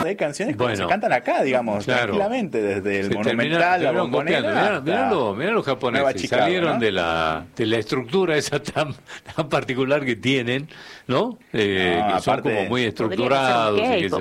de canciones como se cantan acá, digamos, tranquilamente, desde el Monumental, la Bombonera. Mirá los japoneses, Chicago, salieron, ¿no? de la estructura esa tan particular que tienen, ¿no? Que son como muy estructurados.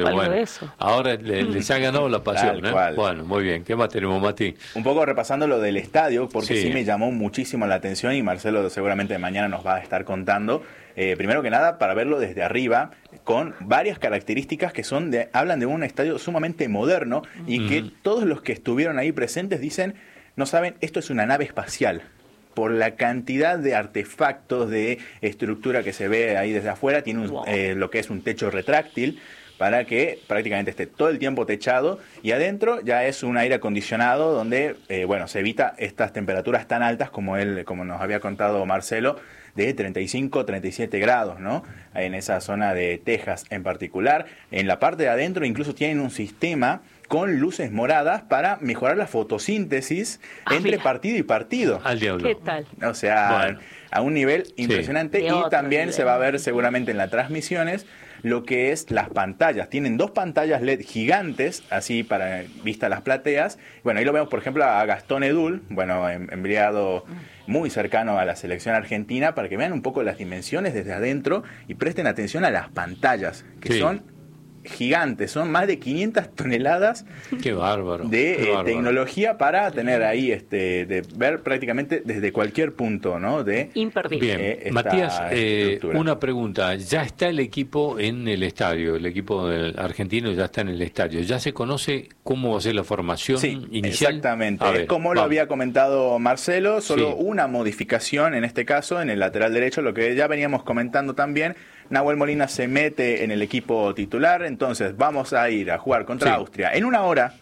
Ahora les ha ganado la pasión, Bueno, muy bien. ¿Qué más tenemos, Mati? Un poco repasando lo del estadio, porque sí me llamó muchísimo la atención y Marcelo seguramente mañana nos va a estar contando. Primero que nada, para verlo desde arriba, con varias características que hablan de un estadio sumamente moderno y que todos los que estuvieron ahí presentes dicen, no saben, esto es una nave espacial. Por la cantidad de artefactos, de estructura que se ve ahí desde afuera, tiene lo que es un techo retráctil, para que prácticamente esté todo el tiempo techado, y adentro ya es un aire acondicionado donde se evita estas temperaturas tan altas como nos había contado Marcelo, de 35, 37 grados, ¿no? En esa zona de Texas en particular. En la parte de adentro incluso tienen un sistema con luces moradas para mejorar la fotosíntesis entre partido y partido. Al diablo. ¿Qué tal? O sea, a un nivel impresionante, y también se va a ver seguramente en las transmisiones lo que es las pantallas. Tienen 2 pantallas LED gigantes, así para vista las plateas. Bueno, ahí lo vemos, por ejemplo, a Gastón Edul, enviado muy cercano a la selección argentina, para que vean un poco las dimensiones desde adentro y presten atención a las pantallas, que son gigantes, son más de 500 toneladas. Qué bárbaro, de tecnología para tener ahí, de ver prácticamente desde cualquier punto, ¿no? De imperdible. Bien, Matías, una pregunta. Ya está el equipo en el estadio, el equipo del argentino ya está en el estadio. ¿Ya se conoce cómo va a ser la formación inicial? Exactamente. Es como lo había comentado Marcelo, solo una modificación en este caso, en el lateral derecho, lo que ya veníamos comentando también. Nahuel Molina se mete en el equipo titular, entonces vamos a ir a jugar contra Austria en una hora.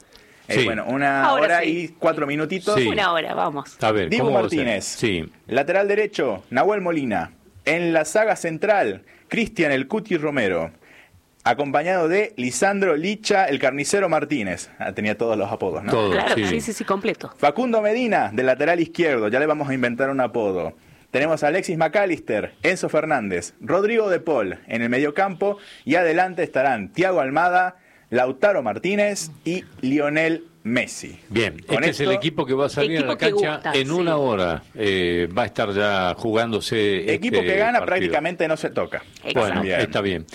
Una hora y 4 minutitos. Una hora, vamos. A ver, Dibu Martínez, lateral derecho, Nahuel Molina. En la saga central, Cristian El Cuti Romero, acompañado de Lisandro Licha, el carnicero Martínez. Tenía todos los apodos, ¿no? Todos, claro, sí, completo. Facundo Medina, del lateral izquierdo, ya le vamos a inventar un apodo. Tenemos a Alexis McAllister, Enzo Fernández, Rodrigo de Paul en el mediocampo, y adelante estarán Thiago Almada, Lautaro Martínez y Lionel Messi. Bien, este es el equipo que va a salir a la cancha en una hora. Va a estar ya jugándose. Equipo que gana prácticamente no se toca. Bueno, está bien.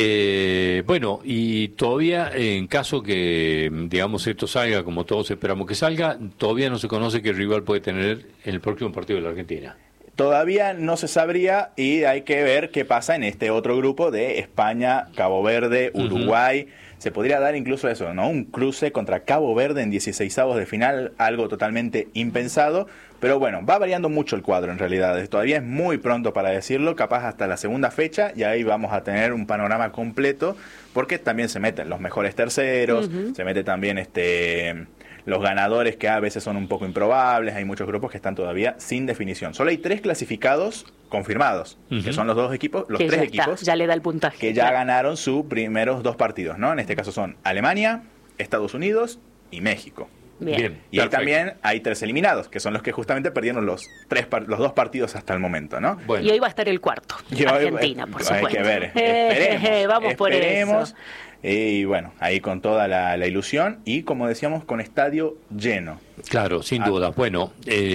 Bueno, y todavía, en caso que, digamos, esto salga como todos esperamos que salga, todavía no se conoce qué rival puede tener en el próximo partido de la Argentina. Todavía no se sabría, y hay que ver qué pasa en este otro grupo de España, Cabo Verde, Uruguay. Se podría dar incluso eso, ¿no? Un cruce contra Cabo Verde en 16avos de final, algo totalmente impensado. Pero bueno, va variando mucho el cuadro en realidad. Todavía es muy pronto para decirlo, capaz hasta la segunda fecha, y ahí vamos a tener un panorama completo, porque también se meten los mejores terceros, se mete también los ganadores, que a veces son un poco improbables. Hay muchos grupos que están todavía sin definición. Solo hay 3 clasificados confirmados, que son los 2 equipos, los 3 equipos ya le da el puntaje, que ya ganaron sus primeros 2 partidos, ¿no? En este caso son Alemania, Estados Unidos y México. Bien. Y ahí también hay 3 eliminados, que son los que justamente perdieron los 2 partidos hasta el momento, ¿no? Bueno. Y hoy va a estar el cuarto, Argentina, por supuesto. Hay que ver, esperemos. Vamos por eso. Y bueno, ahí con toda la ilusión, y como decíamos, con estadio lleno. Claro, sin duda. Bueno,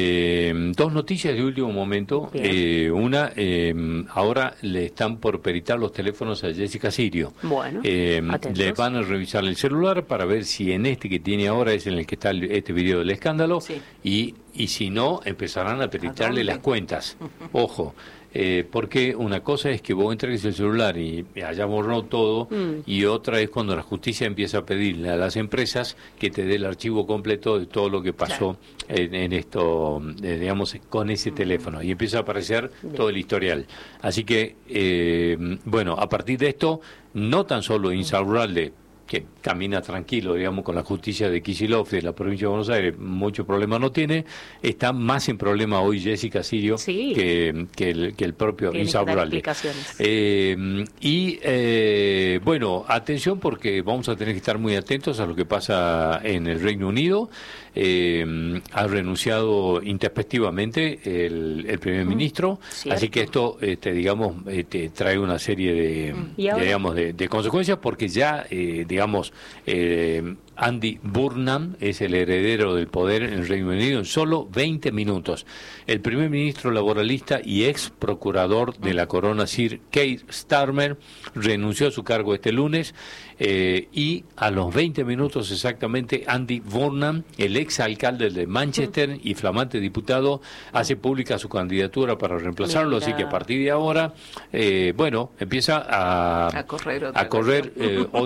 2 noticias de último momento. Una, ahora le están por peritar los teléfonos a Jessica Sirio. Bueno, le van a revisar el celular para ver si en este que tiene ahora es en el que está este video del escándalo, y si no, empezarán a peritarle las cuentas. Ojo. Porque una cosa es que vos entregues el celular y haya borrado todo, y otra es cuando la justicia empieza a pedirle a las empresas que te dé el archivo completo de todo lo que pasó en esto, digamos, con ese teléfono, y empieza a aparecer todo el historial. Así que, bueno, a partir de esto, no tan solo Insaurralde, que camina tranquilo, digamos, con la justicia de Kicillof de la provincia de Buenos Aires, mucho problema no tiene. Está más en problema hoy Jessica Sirio que el propio Insaurralde. Bueno, atención, porque vamos a tener que estar muy atentos a lo que pasa en el Reino Unido. Ha renunciado intempestivamente el primer ministro, así que esto, digamos, trae una serie de consecuencias, porque ya digamos, Andy Burnham es el heredero del poder en el Reino Unido en solo 20 minutos. El primer ministro laboralista y ex procurador de la corona, Sir Keir Starmer, renunció a su cargo este lunes y a los 20 minutos exactamente Andy Burnham, el ex alcalde de Manchester y flamante diputado, hace pública su candidatura para reemplazarlo. Mira. Así que a partir de ahora, empieza a correr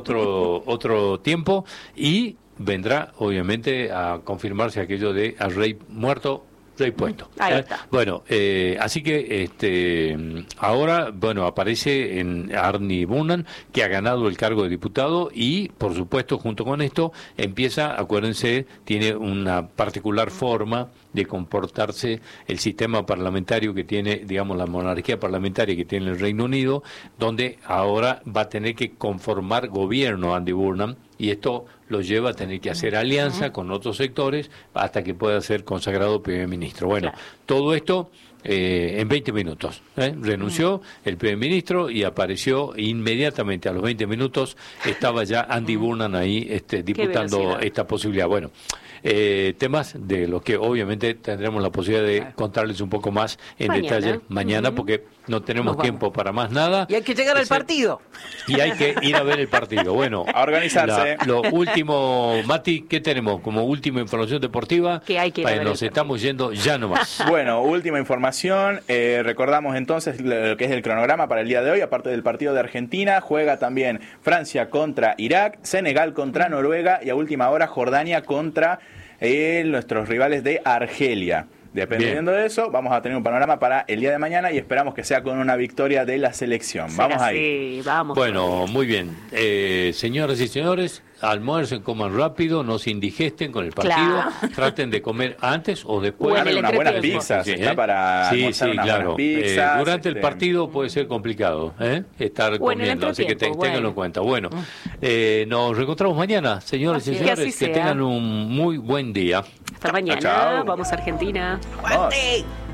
otro tiempo y vendrá obviamente a confirmarse aquello de a rey muerto, rey puesto. Ahí está. Bueno, así que ahora, aparece en Andy Burnham, que ha ganado el cargo de diputado y, por supuesto, junto con esto, empieza, acuérdense, tiene una particular forma de comportarse el sistema parlamentario que tiene, digamos, la monarquía parlamentaria que tiene el Reino Unido, donde ahora va a tener que conformar gobierno Andy Burnham, y esto lo lleva a tener que hacer alianza con otros sectores hasta que pueda ser consagrado primer ministro. Bueno, claro. Todo esto en 20 minutos. Renunció el primer ministro y apareció inmediatamente, a los 20 minutos, estaba ya Andy Burnham ahí disputando esta posibilidad. Bueno, temas de los que obviamente tendremos la posibilidad de contarles un poco más en detalle mañana, porque no tenemos tiempo para más nada. Y hay que llegar al partido. Y hay que ir a ver el partido. Bueno, a organizarse. Lo último, Mati, ¿qué tenemos como última información deportiva? Que hay que ir a ver nos estamos yendo ya nomás. Bueno, última información. Recordamos entonces lo que es el cronograma para el día de hoy. Aparte del partido de Argentina, juega también Francia contra Irak, Senegal contra Noruega y a última hora Jordania contra nuestros rivales de Argelia. Dependiendo de eso, vamos a tener un panorama para el día de mañana y esperamos que sea con una victoria de la selección. Vamos ahí. Vamos. Bueno, muy bien. Señoras y señores, almuercen, coman rápido, no se indigesten con el partido. Claro. Traten de comer antes o después. Unas buenas pizzas. Está para almorzar unas buenas pizzas. Durante el partido puede ser complicado estar comiendo, así que ténganlo en cuenta. Bueno, nos reencontramos mañana, señores y señores. Que tengan un muy buen día. Hasta mañana. Chao. Vamos a Argentina. ¡Aguante!